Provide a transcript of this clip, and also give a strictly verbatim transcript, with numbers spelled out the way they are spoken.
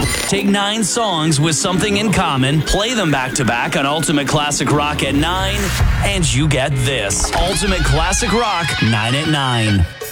Take nine songs with something in common, play them back to back on Ultimate Classic Rock at nine, and you get this. Ultimate Classic Rock, nine at nine.